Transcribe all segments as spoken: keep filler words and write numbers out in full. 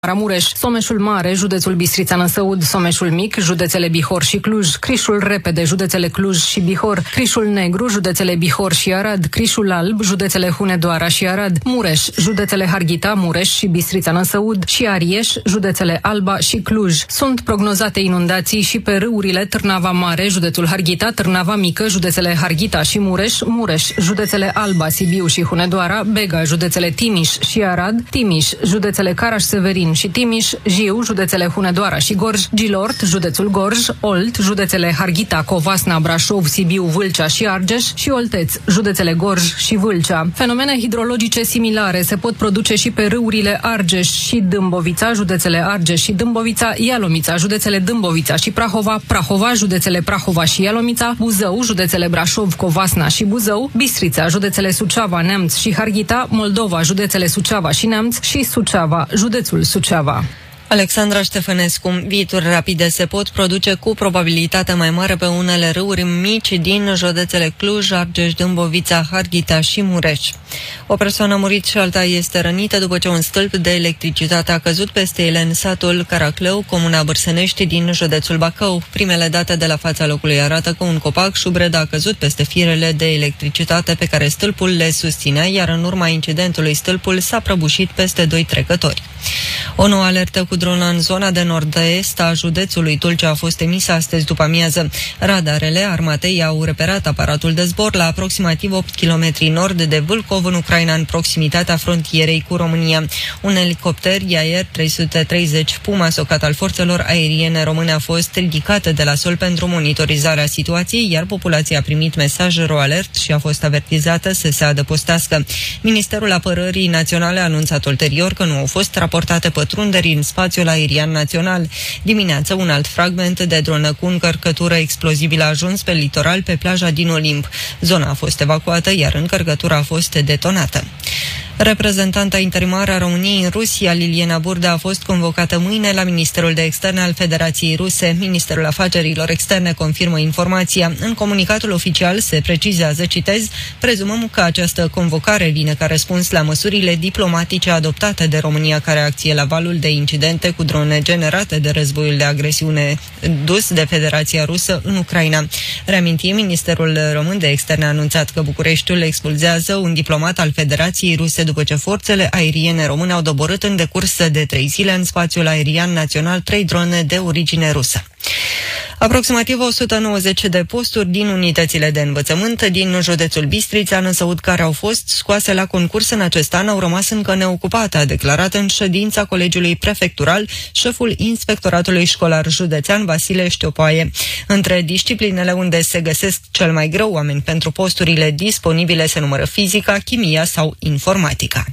Mureș, Someșul Mare, județul Bistrița-Năsăud, Someșul Mic, județele Bihor și Cluj, Crișul Repede, județele Cluj și Bihor, Crișul Negru, județele Bihor și Arad, Crișul Alb, județele Hunedoara și Arad, Mureș, județele Harghita, Mureș și Bistrița-Năsăud și Arieș, județele Alba și Cluj. Sunt prognozate inundații și pe râurile Târnava Mare, județul Harghita, Târnava Mică, județele Harghita și Mureș, Mureș, județele Alba, Sibiu și Hunedoara, Bega, județele Timiș și Arad, Timiș, județele Caraș-Severin și Timiș, Jiu, județele Hunedoara și Gorj, Gilort, județul Gorj, Olt, județele Harghita, Covasna, Brașov, Sibiu, Vâlcea și Argeș și Olteț, județele Gorj și Vâlcea. Fenomene hidrologice similare se pot produce și pe râurile Argeș și Dâmbovița, județele Argeș și Dâmbovița, Ialomița, județele Dâmbovița și Prahova, Prahova, județele Prahova și Ialomița, Buzău, județele Brașov, Covasna și Buzău, Bistrița, județele Suceava, Neamț și Harghita, Moldova, județele Suceava și Neamț și Suceava, județul Suceava. Alexandra Ștefănescu, viituri rapide se pot produce cu probabilitate mai mare pe unele râuri mici din județele Cluj, Argeș, Dâmbovița, Harghita și Mureș. O persoană a murit și alta este rănită după ce un stâlp de electricitate a căzut peste ele în satul Caraclău, comuna Bârsenești din județul Bacău. Primele date de la fața locului arată că un copac șubred a căzut peste firele de electricitate pe care stâlpul le susținea, iar în urma incidentului stâlpul s-a prăbușit peste doi trecători. O nouă alertă cu dron în zona de nord-est a județului Tulcea a fost emisă astăzi după amiază. Radarele armatei au reperat aparatul de zbor la aproximativ opt kilometri nord de Vâlcov, în Ucraina, în proximitatea frontierei cu România. Un elicopter Iaer trei sute treizeci Puma, socat al forțelor aeriene române, a fost ridicat de la sol pentru monitorizarea situației, iar populația a primit mesaj ro-alert și a fost avertizată să se adăpostească. Ministerul Apărării Naționale a anunțat ulterior că nu au fost raportate pătrunderi în spațiul aerian național. Dimineață, un alt fragment de dronă cu încărcătură explozibilă a ajuns pe litoral, pe plaja din Olimp. Zona a fost evacuată, iar încărcătura a fost detonată. Reprezentanta interimară a României în Rusia, Liliana Burda, a fost convocată mâine la Ministerul de Externe al Federației Ruse. Ministerul Afacerilor Externe confirmă informația. În comunicatul oficial se precizează, citez, prezumăm că această convocare vine ca răspuns la măsurile diplomatice adoptate de România ca reacție la valul de incidente cu drone generate de războiul de agresiune dus de Federația Rusă în Ucraina. Reamintim, Ministerul Român de Externe a anunțat că Bucureștiul expulzează un diplomat al Federației Ruse după ce forțele aeriene române au doborât în decurs de trei zile în spațiul aerian național trei drone de origine rusă. Aproximativ o sută nouăzeci de posturi din unitățile de învățământ din județul Bistrița-Năsăud care au fost scoase la concurs în acest an au rămas încă neocupate, a declarat în ședința Colegiului Prefectural șeful Inspectoratului Școlar Județean Vasile Știopoaie. Între disciplinele unde se găsesc cel mai greu oameni pentru posturile disponibile se numără fizica, chimia sau informatica.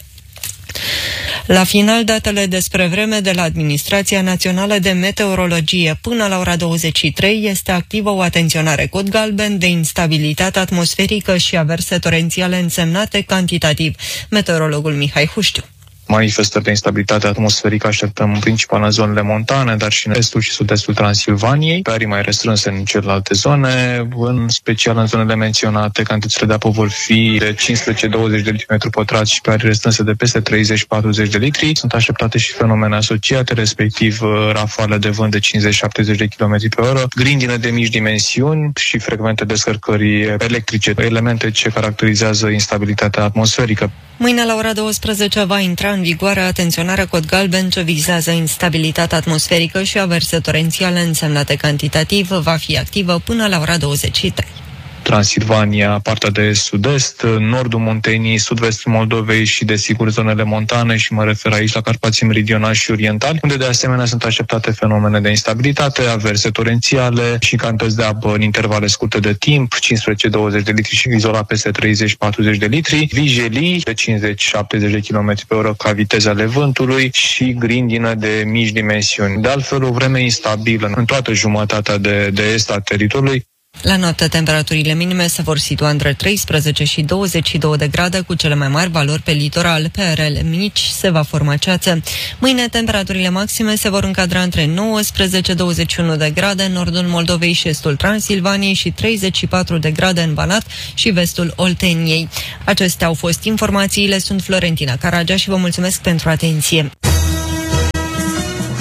La final, datele despre vreme de la Administrația Națională de Meteorologie. Până la ora douăzeci și trei este activă o atenționare cod galben de instabilitate atmosferică și averse torențiale însemnate cantitativ. Meteorologul Mihai Huștiu. Manifestări de instabilitate atmosferică așteptăm în principal în zonele montane, dar și în estul și sud-estul Transilvaniei, pe arii mai restrânse în celelalte zone, în special în zonele menționate, cantitățile de apă vor fi de cincisprezece douăzeci de litri metru pătrat și pe arii restrânse de peste treizeci patruzeci de litri. Sunt așteptate și fenomene asociate, respectiv rafale de vânt de cincizeci șaptezeci de kilometri pe oră, grindine de mici dimensiuni și frecvente descărcări electrice, elemente ce caracterizează instabilitatea atmosferică. Mâine la ora douăsprezece va intra în vigoare atenționarea cod galben ce vizează instabilitatea atmosferică și averse torențiale însemnate cantitativ, va fi activă până la ora douăzeci și trei. Transilvania, partea de sud-est, nordul Muntenii, sud-vestul Moldovei și, desigur, zonele montane, și mă refer aici la Carpații meridionali și orientali, unde de asemenea sunt așteptate fenomene de instabilitate, averse torențiale și cantități de apă în intervale scurte de timp, cincisprezece douăzeci de litri și izolat peste treizeci patruzeci de litri, vijelii de cincizeci șaptezeci de kilometri pe oră ca viteze ale vântului și grindină de mici dimensiuni. De altfel, o vreme instabilă în toată jumătatea de, de est a teritoriului. La noapte, temperaturile minime se vor situa între treisprezece și douăzeci și două de grade, cu cele mai mari valori pe litoral. Pe arele mici se va forma ceață. Mâine, temperaturile maxime se vor încadra între nouăsprezece douăzeci și unu de grade în nordul Moldovei și estul Transilvaniei și treizeci și patru de grade în Banat și vestul Olteniei. Acestea au fost informațiile. Sunt Florentina Caragea și vă mulțumesc pentru atenție.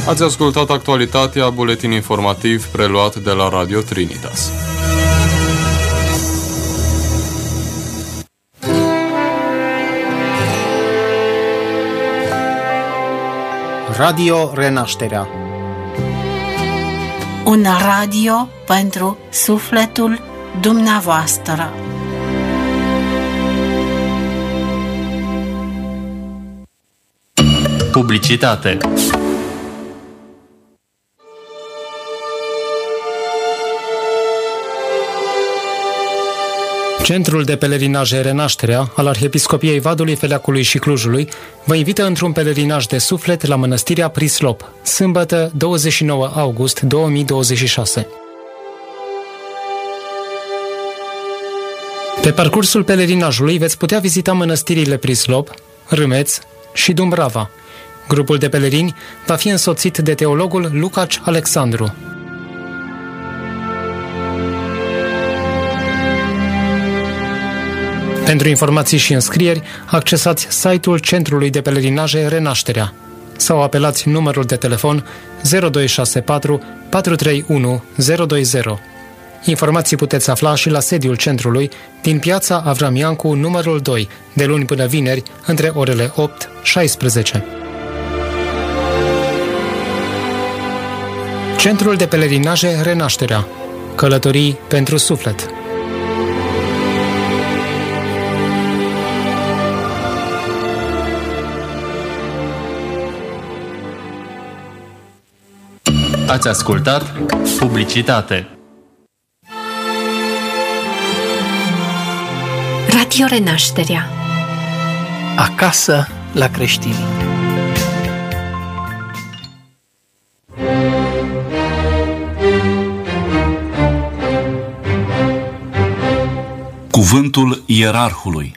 Ați ascultat actualitatea, buletin informativ preluat de la Radio Trinitas. Radio Renașterea. Un radio pentru sufletul dumneavoastră. Publicitate. Centrul de pelerinaje Renașterea al Arhiepiscopiei Vadului, Feleacului și Clujului vă invită într-un pelerinaj de suflet la Mănăstirea Prislop, sâmbătă douăzeci și nouă august două mii douăzeci și șase. Pe parcursul pelerinajului veți putea vizita mănăstirile Prislop, Râmeț și Dumbrava. Grupul de pelerini va fi însoțit de teologul Lucaci Alexandru. Pentru informații și înscrieri, accesați site-ul Centrului de Pelerinaje Renașterea sau apelați numărul de telefon zero doi șase patru patru trei unu zero doi zero. Informații puteți afla și la sediul centrului din Piața Avram Iancu, numărul doi, de luni până vineri, între orele opt - șaisprezece. Centrul de Pelerinaje Renașterea. Călătorii pentru suflet. Ați ascultat publicitate. Radio Renașterea. Acasă la creștini. Cuvântul Ierarhului.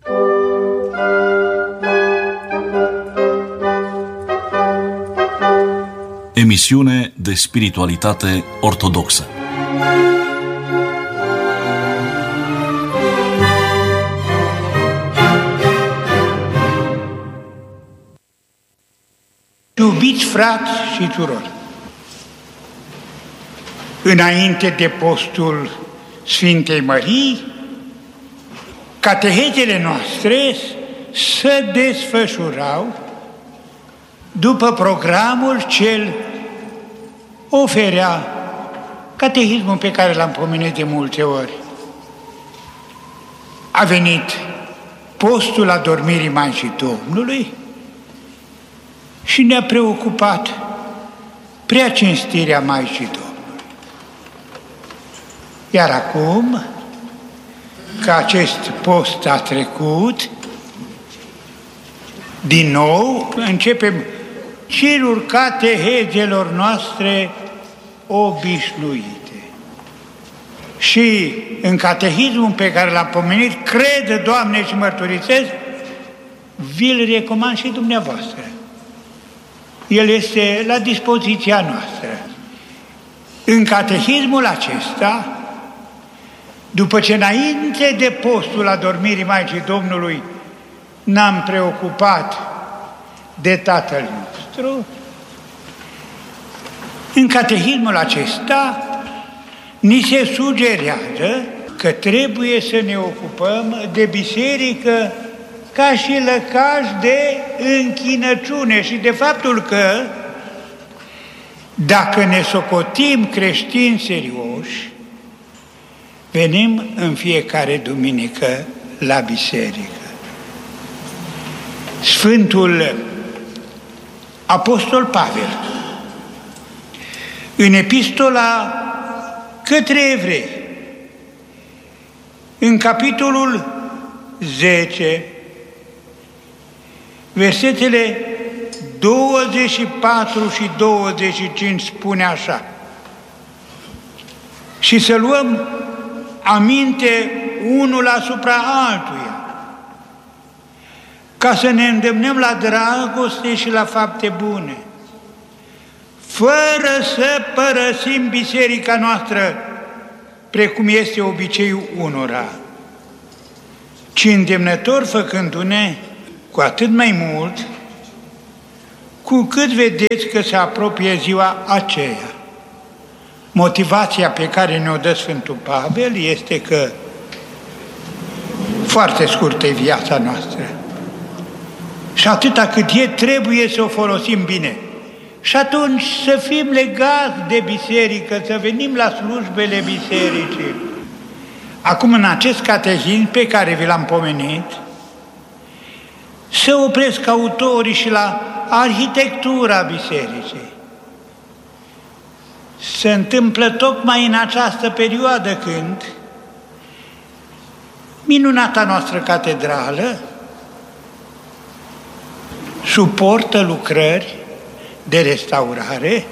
Emisiune de spiritualitate ortodoxă. Iubiți frați și surori, înainte de postul Sfintei Mării, catehezele noastre se desfășurau după programul ce oferea catehismul pe care l-am pomenit de multe ori. A venit postul adormirii Maicii Domnului și ne-a preocupat preacinstirea Maicii Domnului. Iar acum, că acest post a trecut, din nou începem cerul catehezelor noastre obișnuite. Și în catehismul pe care l-am pomenit, cred, Doamne, și mărturisesc, vi-l recomand și dumneavoastră. El este la dispoziția noastră. În catehismul acesta, după ce înainte de postul adormirii Maicii Domnului n-am preocupat de Tatăl nostru, în catehismul acesta ni se sugerează că trebuie să ne ocupăm de biserică ca și lăcaș de închinăciune și de faptul că dacă ne socotim creștini serioși, venim în fiecare duminică la biserică. Sfântul Apostol Pavel, în epistola către evrei, în capitolul zece, versetele douăzeci și patru și douăzeci și cinci, spune așa: și să luăm aminte unul asupra altuia, ca să ne îndemnăm la dragoste și la fapte bune, fără să părăsim biserica noastră, precum este obiceiul unora, ci îndemnător făcându-ne cu atât mai mult cu cât vedeți că se apropie ziua aceea. Motivația pe care ne-o dă Sfântul Pavel este că foarte scurtă e viața noastră și atâta cât e, trebuie să o folosim bine. Și atunci să fim legați de biserică, să venim la slujbele bisericii. Acum, în acest catehism pe care vi l-am pomenit, să opresc autorii și la arhitectura bisericii. Se întâmplă tocmai în această perioadă când minunata noastră catedrală suportă lucrări de restaurare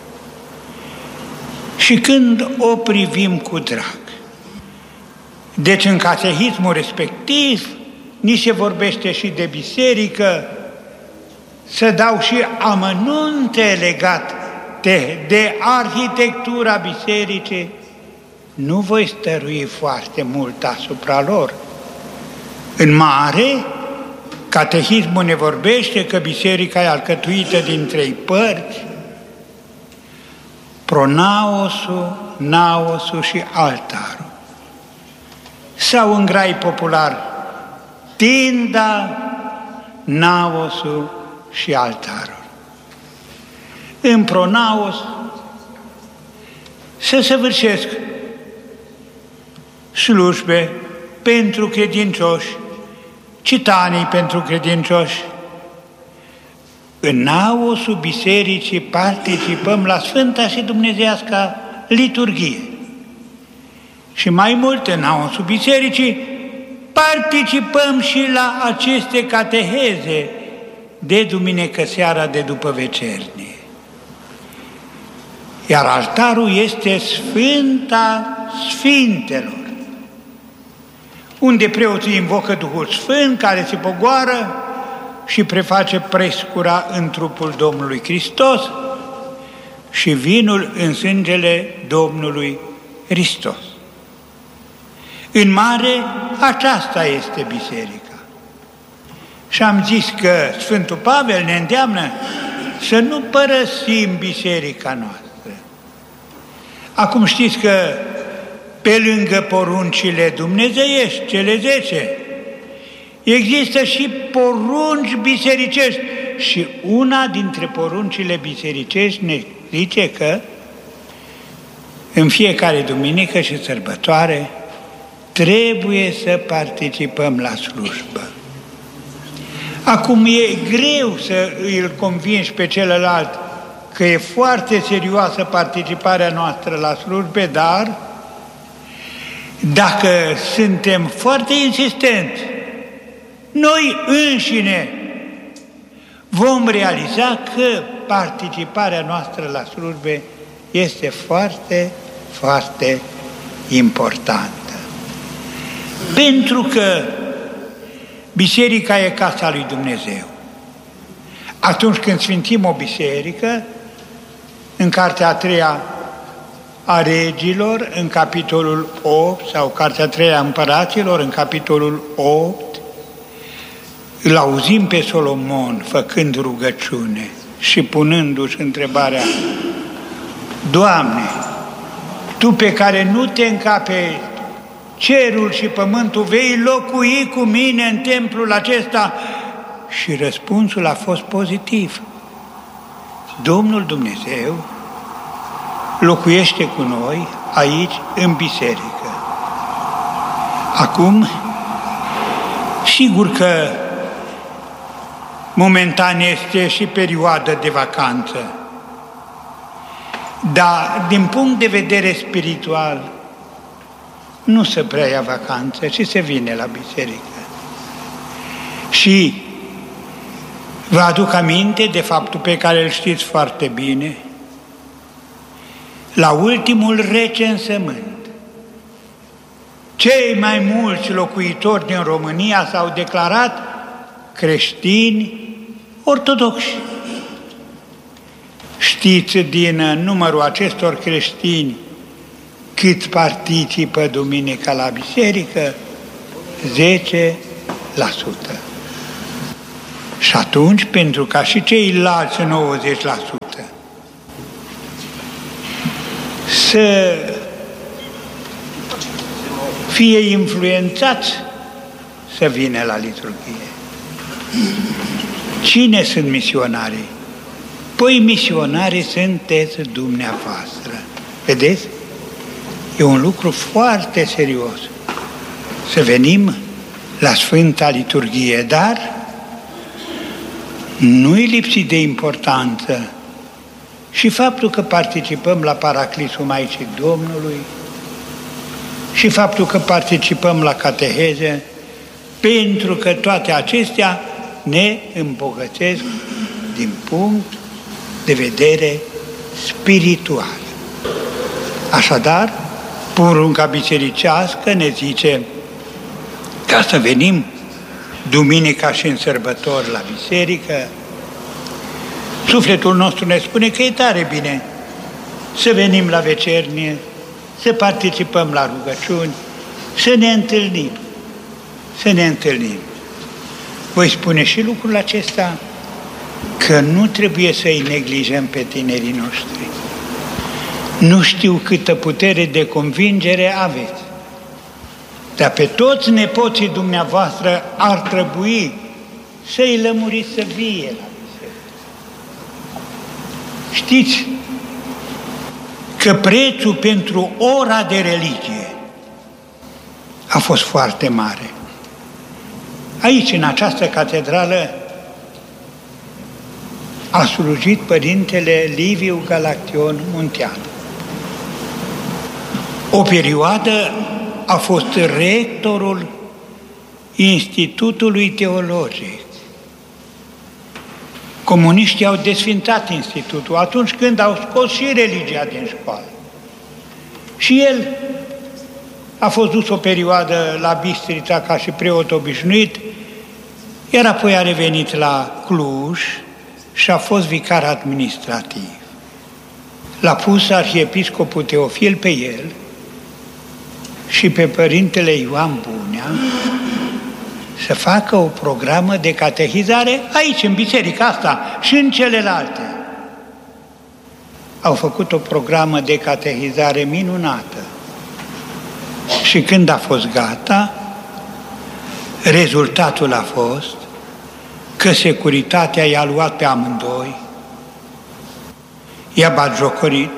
și când o privim cu drag. Deci în catehismul respectiv ni se vorbește și de biserică, să dau și amănunte legate de, de arhitectura bisericii. Nu voi stărui foarte mult asupra lor. În mare, catehismul ne vorbește că biserica e alcătuită din trei părți: pronaosul, naosul și altarul. Sau în grai popular, tinda, naosul și altarul. În pronaos se săvârșesc slujbe pentru credincioși, citanii pentru credincioși. În naosul bisericii participăm la Sfânta și Dumnezeiasca liturghie. Și mai mult, în naosul bisericii participăm și la aceste cateheze de duminică seara de după vecernie. Iar altarul este Sfânta Sfintelor, unde preoții invocă Duhul Sfânt care se pogoară și preface prescura în trupul Domnului Hristos și vinul în sângele Domnului Hristos. În mare, aceasta este biserica. Și am zis că Sfântul Pavel ne îndeamnă să nu părăsim biserica noastră. Acum știți că pe lângă poruncile dumnezeiești, cele zece, există și porunci bisericești. Și una dintre poruncile bisericești ne zice că în fiecare duminică și sărbătoare trebuie să participăm la slujbă. Acum e greu să îl convingi pe celălalt că e foarte serioasă participarea noastră la slujbe, dar dacă suntem foarte insistenți, noi înșine vom realiza că participarea noastră la slujbe este foarte, foarte importantă. Pentru că biserica e casa lui Dumnezeu. Atunci când sfințim o biserică, în cartea a treia a regilor, în capitolul opt, sau cartea a treia a împăraților, în capitolul opt, îl auzim pe Solomon făcând rugăciune și punându-și întrebarea: Doamne, Tu pe care nu te încape cerul și pământul, vei locui cu mine în templul acesta? Și răspunsul a fost pozitiv. Domnul Dumnezeu locuiește cu noi aici, în biserică. Acum, sigur că momentan este și perioada de vacanță, dar din punct de vedere spiritual nu se prea ia vacanță, ci se vine la biserică. Și vă aduc aminte de faptul pe care îl știți foarte bine: la ultimul recensământ, cei mai mulți locuitori din România s-au declarat creștini ortodoxi. Știți din numărul acestor creștini cât participă duminica la biserică? zece la sută. Și atunci, pentru ca și ceilalți nouăzeci la sută să fie influențați să vină la liturghie. Cine sunt misionarii? Păi misionarii sunteți dumneavoastră. Vedeți? E un lucru foarte serios. Să venim la Sfânta Liturghie, dar nu-i lipsit de importanță și faptul că participăm la Paraclisul Maicii Domnului și faptul că participăm la cateheze, pentru că toate acestea ne îmbogățesc din punct de vedere spiritual. Așadar, porunca bisericească ne zice ca să venim duminica și în sărbători la biserică. Sufletul nostru ne spune că e tare bine să venim la vecernie, să participăm la rugăciuni, să ne întâlnim, să ne întâlnim. Voi spune și lucrul acesta, că nu trebuie să-i neglijăm pe tinerii noștri. Nu știu câtă putere de convingere aveți, dar pe toți nepoții dumneavoastră ar trebui să-i lămuriți să vie la biserică. Știți că prețul pentru ora de religie a fost foarte mare. Aici, în această catedrală, a slujit Părintele Liviu Galaction Munteanu. O perioadă a fost rectorul Institutului Teologic. Comuniștii au desfințat institutul atunci când au scos și religia din școală. Și el a fost dus o perioadă la Bistrița ca și preot obișnuit, iar apoi a revenit la Cluj și a fost vicar administrativ. L-a pus arhiepiscopul Teofil pe el și pe Părintele Ioan Bunea să facă o programă de catehizare aici, în biserica asta și în celelalte. Au făcut o programă de catehizare minunată. Și când a fost gata, rezultatul a fost că securitatea i-a luat pe amândoi, i-a batjocorit,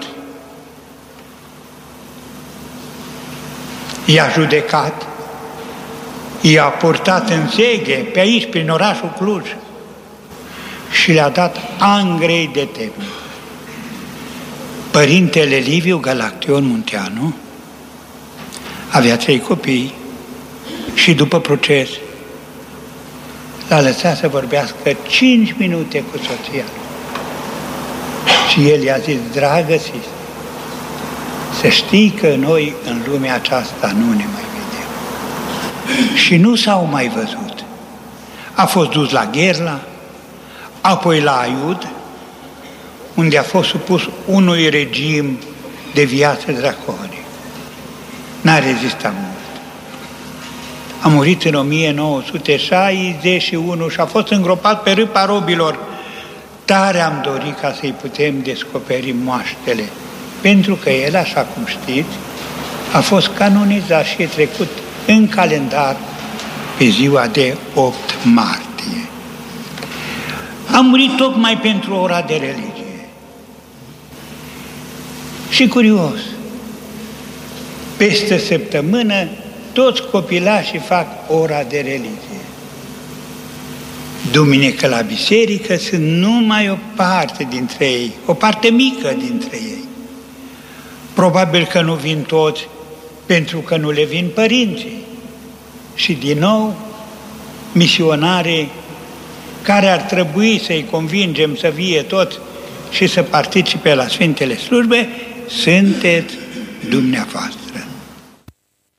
i-a judecat, i-a purtat în zeghe pe aici, prin orașul Cluj și le-a dat angrei de temnic. Părintele Liviu Galaction Munteanu avea trei copii și după proces l-a lăsat să vorbească cinci minute cu soția. Și el i-a zis, dragă sistă, să știi că noi în lumea aceasta nu ne mai vedem. Și nu s-au mai văzut. A fost dus la Gherla, apoi la Aiud, unde a fost supus unui regim de viață draconic. N-a rezistat mult. A murit în o mie nouă sute șaizeci și unu și a fost îngropat pe râpa robilor. Tare am dorit ca să-i putem descoperi moaștele, pentru că el, așa cum știți, a fost canonizat și e trecut în calendar pe ziua de opt martie. A murit tocmai pentru ora de religie. Și curios, peste săptămână toți copilașii fac ora de religie. Duminică la biserică sunt numai o parte dintre ei, o parte mică dintre ei. Probabil că nu vin toți pentru că nu le vin părinții. Și din nou, misionarii care ar trebui să-i convingem să vie toți și să participe la Sfintele Slujbe, sunteți dumneavoastră.